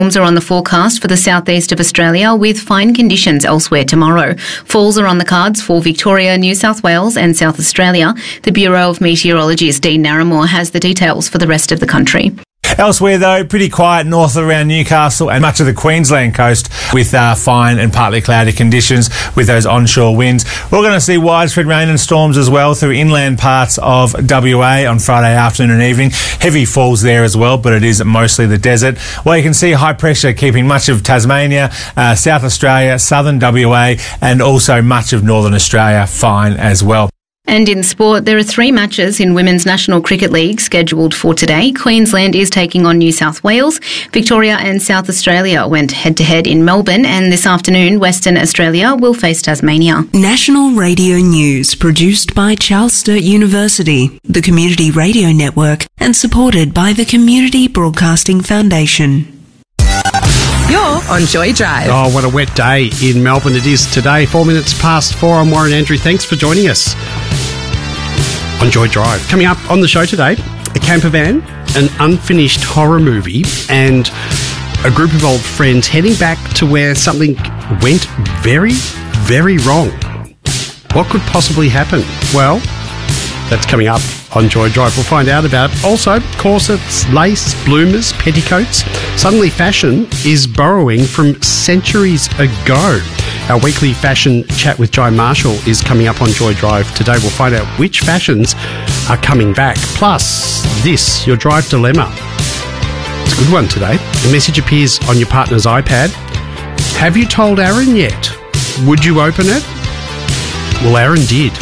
Storms are on the forecast for the southeast of Australia with fine conditions elsewhere tomorrow. Falls are on the cards for Victoria, New South Wales and South Australia. The Bureau of Meteorologist Dean Narramore has the details for the rest of the country. Elsewhere, though, pretty quiet north around Newcastle and much of the Queensland coast with fine and partly cloudy conditions with those onshore winds. We're going to see widespread rain and storms as well through inland parts of WA on Friday afternoon and evening. Heavy falls there as well, but it is mostly the desert. Well, you can see high pressure keeping much of Tasmania, South Australia, southern WA and also much of northern Australia fine as well. And in sport, there are 3 matches in Women's National Cricket League scheduled for today. Queensland is taking on New South Wales. Victoria and South Australia went head-to-head in Melbourne, and this afternoon, Western Australia will face Tasmania. National Radio News, produced by Charles Sturt University, the Community Radio Network, and supported by the Community Broadcasting Foundation. You're on Joy Drive. Oh, what a wet day in Melbourne it is today. 4 minutes past 4. I'm Warren Andrew. Thanks for joining us on Joy Drive. Coming up on the show today, a camper van, an unfinished horror movie, and a group of old friends heading back to where something went very, very wrong. What could possibly happen? Well, that's coming up on Joy Drive. We'll find out about it. Also, corsets, lace, bloomers, petticoats. Suddenly fashion is borrowing from centuries ago. Our weekly fashion chat with Jai Marshall is coming up on Joy Drive. Today we'll find out which fashions are coming back. Plus, this, your drive dilemma. It's a good one today. The message appears on your partner's iPad. Have you told Aaron yet? Would you open it? Well, Aaron did.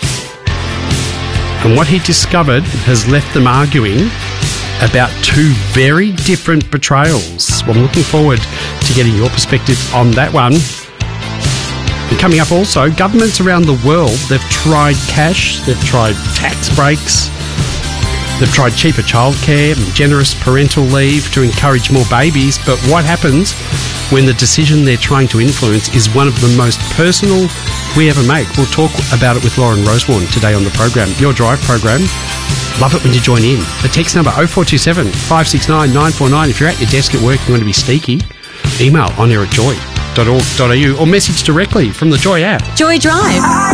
And what he discovered has left them arguing about 2 very different betrayals. Well, I'm looking forward to getting your perspective on that one. And coming up also, governments around the world, they've tried cash, they've tried tax breaks, they've tried cheaper childcare and generous parental leave to encourage more babies. But what happens when the decision they're trying to influence is one of the most personal we ever make? We'll talk about it with Lauren Rosewarne today on the program. Your Drive program. Love it when you join in. The text number 0427 569 949. If you're at your desk at work and you want to be sneaky, email onair@joy.org.au or message directly from the Joy app. Joy Drive.